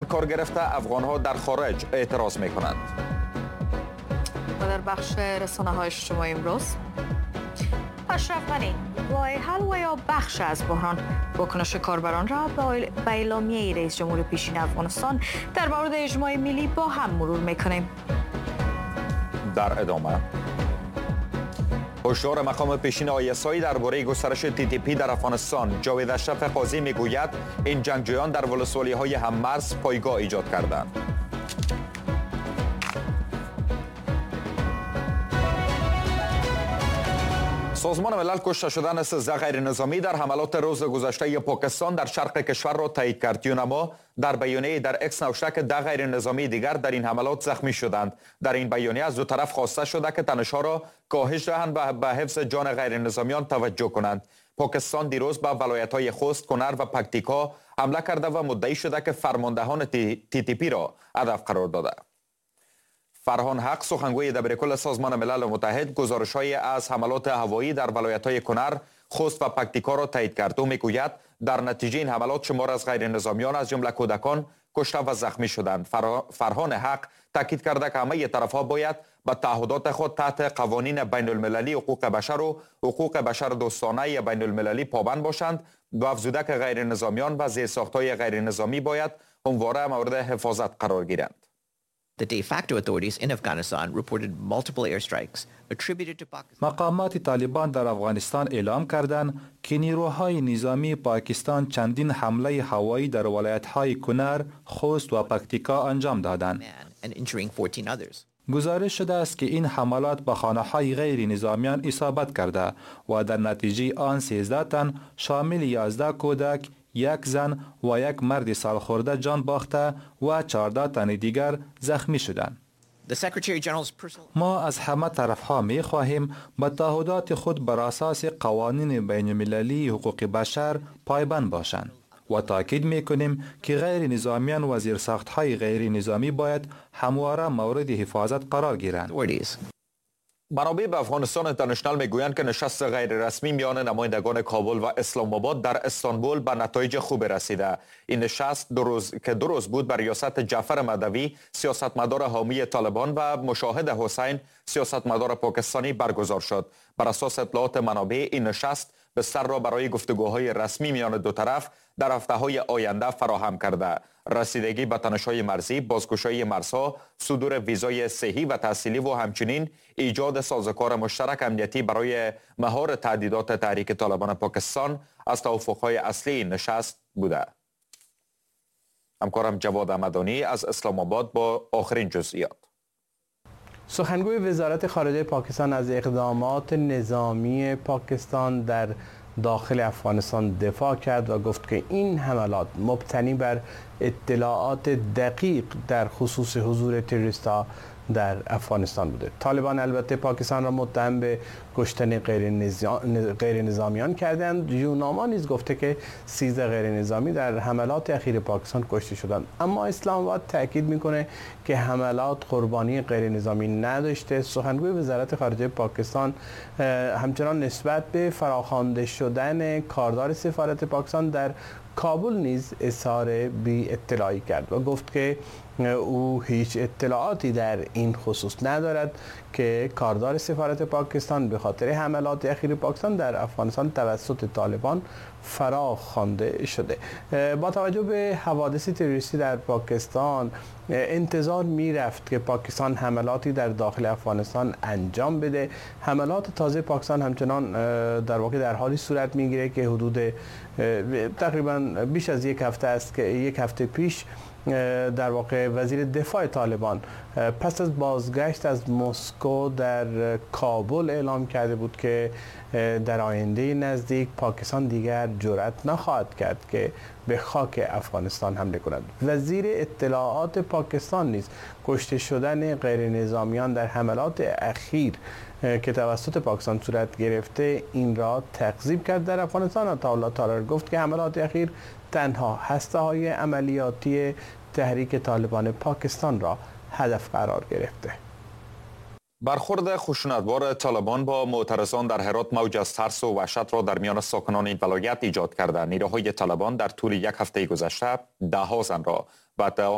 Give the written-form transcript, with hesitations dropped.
کار گرفته افغان‌ها در خارج اعتراض می‌کنند. و در بخش رسانه‌های اجتماعی امروز اشرف غنی راه حل و یا بخش از بحران واکنش کاربران را به اعلامیه رئیس جمهور پیشین افغانستان در مورد اجماع ملی با هم مرور می‌کنیم. در ادامه هشدار مقام پیشین آی‌اس‌آی درباره گسترش TTP در افغانستان. جاوید اشرف قاضی میگوید این جنگجویان در ولسوالی‌های هم‌مرز پایگاه ایجاد کردند. سازمان ملل کشته شدن 13 غیر نظامی در حملات روز گذشته پاکستان در شرق کشور را تایید کرد. یونما در بیانیه در اکس نوشته که 10 غیر نظامی دیگر در این حملات زخمی شدند. در این بیانیه از دو طرف خواسته شده که تنش‌ها را کاهش دهند و به حفظ جان غیر نظامیان توجه کنند. پاکستان دیروز به ولایت‌های خوست، کنر و پکتیکا حمله کرده و مدعی شده که فرماندهان TTP را هدف قرار داده. فرهان حق سخنگوی دبیرکل سازمان ملل متحد گزارش‌های از حملات هوایی در ولایت‌های کنر، خوست و پکتیکا را تایید کرد. او میگوید در نتیجه این حملات شمار از غیر نظامیان از جمله کودکان کشته و زخمی شدند. فرهان حق تاکید کرده که همه طرف‌ها باید به تعهدات خود تحت قوانین بین المللی حقوق بشر و حقوق بشر دوستانه بین المللی پابند باشند و افزوده که غیر نظامیان و زیرساخت‌های غیر نظامی باید همواره مورد حفاظت قرار گیرند. The de facto authorities in Afghanistan reported multiple airstrikes attributed to Pakistan. مقامات طالبان در افغانستان اعلام کردند که نیروهای نظامی پاکستان چندین حمله هوایی در ولایت‌های کنر، خوست و پکتیکا انجام دادند. And injuring 14 others. گزارش شده است که این حملات به خانه‌های غیر نظامیان اصابت کرده و در نتیجه آن 13 تن شامل 11 کودک، یک زن و یک مرد سالخورده جان باخته و 14 تن دیگر زخمی شدند. ما از همه طرفها می خواهیم به تعهدات خود بر اساس قوانین بین المللی حقوق بشر پایبند باشند و تاکید می کنیم که غیر نظامیان و زیرساخت‌های غیر نظامی باید همواره مورد حفاظت قرار گیرند. منابع به افغانستان اینترنشنال میگویند که نشست غیر رسمی میان نمایندگان کابل و اسلام آباد در استانبول به نتایج خوب رسیده. این نشست دو روز بود بر ریاست جعفر مدوی، سیاستمدار حامی طالبان و مشاهد حسین، سیاستمدار پاکستانی برگزار شد. بر اساس اطلاعات منابع این نشست بستر را برای گفتگوهای رسمی میان دو طرف در هفته‌های آینده فراهم کرده. رسیدگی به تنش‌های مرزی، بازگشایی مرزها، صدور ویزای صحی و تحصیلی و همچنین ایجاد سازوکار مشترک امنیتی برای مهار تهدیدات تحریک طالبان پاکستان از توافق‌های اصلی این نشست بوده. همکارم جواد احمدانی از اسلام آباد با آخرین جزئیات. سخنگوی وزارت خارجه پاکستان از اقدامات نظامی پاکستان در داخل افغانستان دفاع کرد و گفت که این حملات مبتنی بر اطلاعات دقیق در خصوص حضور تروریست‌ها در افغانستان بوده. طالبان البته پاکستان را متهم به کشتن غیر نظامیان کردند. یوناما نیز گفته که 13 غیر نظامی در حملات اخیر پاکستان کشته شدند. اما اسلام آباد تاکید میکنه که حملات قربانی غیر نظامی نداشته. سخنگوی وزارت خارجه پاکستان همچنان نسبت به فراخوانده شدن کاردار سفارت پاکستان در کابل نیز اظهار بی اطلاعی کرد و گفت که او هیچ اطلاعاتی در این خصوص ندارد که کاردار سفارت پاکستان به خاطر حملات اخیر پاکستان در افغانستان توسط طالبان فراخوانده شده. با توجه به حوادث تروریستی در پاکستان انتظار می رفت که پاکستان حملاتی در داخل افغانستان انجام بده. حملات تازه پاکستان همچنان در واقع در حالی صورت می گیره که حدود تقریبا بیش از یک هفته است که یک هفته پیش در واقع وزیر دفاع طالبان پس از بازگشت از مسکو در کابل اعلام کرده بود که در آینده نزدیک پاکستان دیگر جرأت نخواهد کرد که به خاک افغانستان حمله کند. وزیر اطلاعات پاکستان نیز کشته شدن غیر نظامیان در حملات اخیر که توسط پاکستان صورت گرفته این را تکذیب کرد در افغانستان. عطاالله طالر گفت که حملات اخیر تنها هسته‌های عملیاتی تحریک طالبان پاکستان را هدف قرار گرفته. برخورد خشونتبار طالبان با معترضان در هرات موج از ترس و وحشت را در میان ساکنان این ولایت ایجاد کرده. نیروهای طالبان در طول یک هفته گذشته 10 زن را